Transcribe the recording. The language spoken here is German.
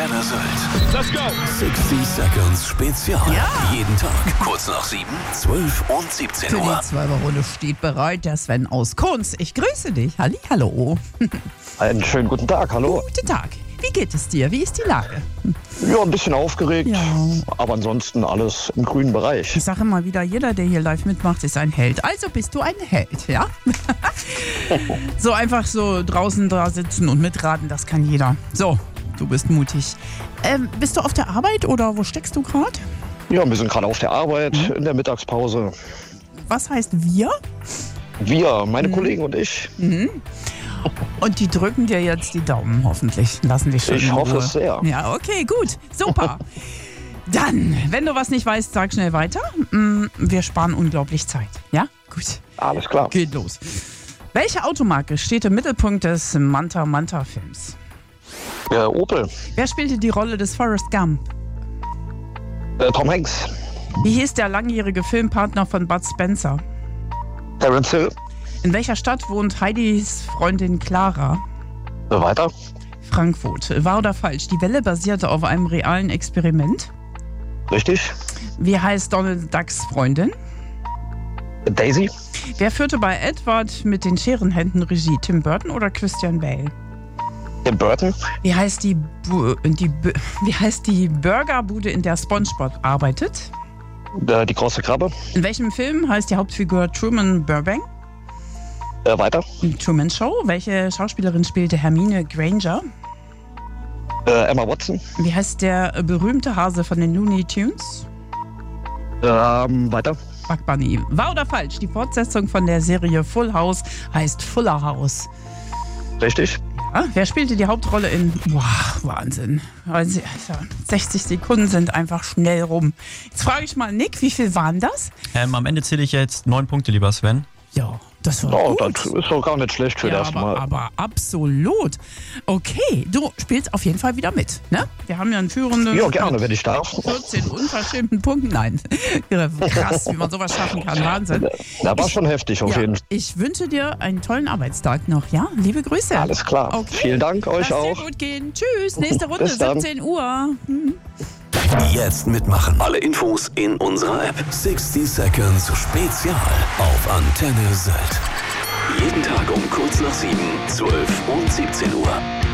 Antenne Sylt. Let's go! 60 Seconds Spezial. Ja. Jeden Tag, kurz nach 7, 12 und 17 Für Uhr. die Zwölferrunde steht bereit der Sven aus Kunz. Ich grüße dich. Hallo. Einen schönen guten Tag, hallo. Guten Tag. Wie geht es dir? Wie ist die Lage? Ja, ein bisschen aufgeregt, Ja. aber ansonsten alles im grünen Bereich. Ich sage immer wieder, jeder, der hier live mitmacht, ist ein Held. Also bist du ein Held, ja? So einfach so draußen da sitzen und mitraten, das kann jeder. So, du bist mutig. Bist du auf der Arbeit oder wo steckst du gerade? Ja, wir sind gerade auf der Arbeit, in der Mittagspause. Was heißt wir? Wir, meine Kollegen und ich. Und die drücken dir jetzt die Daumen, hoffentlich. Lassen dich schön Ich in hoffe Ruhe. es sehr. Ja, okay, gut. Super. Dann, wenn du was nicht weißt, sag schnell weiter. Wir sparen unglaublich Zeit. Ja? Gut. Alles klar. Geht los. Welche Automarke steht im Mittelpunkt des Manta-Manta-Films? Opel, Wer spielte die Rolle des Forrest Gump? Tom Hanks, Wie hieß der langjährige Filmpartner von Bud Spencer? Terence Hill. In welcher Stadt wohnt Heidis Freundin Clara? Weiter. Frankfurt. Wahr oder falsch? Die Welle basierte auf einem realen Experiment. Richtig. Wie heißt Donald Ducks Freundin? Daisy, Wer führte bei Edward mit den Scherenhänden Regie? Tim Burton oder Christian Bale? Tim Burton, Wie heißt die Burgerbude, in der SpongeBob arbeitet? die große Krabbe. In welchem Film heißt die Hauptfigur Truman Burbank? Weiter. Truman Show. Welche Schauspielerin spielte Hermine Granger? Emma Watson. Wie heißt der berühmte Hase von den Looney Tunes? Weiter. Bugs Bunny. Wahr oder falsch? Die Fortsetzung von der Serie Full House heißt Fuller House. Richtig. Ja, wer spielte die Hauptrolle in... Boah, Wahnsinn. Also, 60 Sekunden sind einfach schnell rum. Jetzt frage ich mal Nick, wie viel waren das? Am Ende zähle ich jetzt 9 Punkte, lieber Sven. Ja, das war Oh, gut. das ist doch gar nicht schlecht für das Mal. aber absolut. Okay, du spielst auf jeden Fall wieder mit, ne? Wir haben ja einen Führenden. Ja, gerne, wenn ich darf. 14 unverschämten Punkten. Nein, krass, wie man sowas schaffen kann. Wahnsinn. Da war schon heftig auf jeden Fall. Ich wünsche dir einen tollen Arbeitstag noch, ja? Liebe Grüße. Alles klar. Okay. Vielen Dank euch Lass auch. dir gut gehen. Tschüss. Nächste Runde, Bis dann. 17 Uhr. Jetzt mitmachen. Alle Infos in unserer App. 60 Seconds Spezial auf Antenne Sylt. Jeden Tag um kurz nach 7, 12 und 17 Uhr.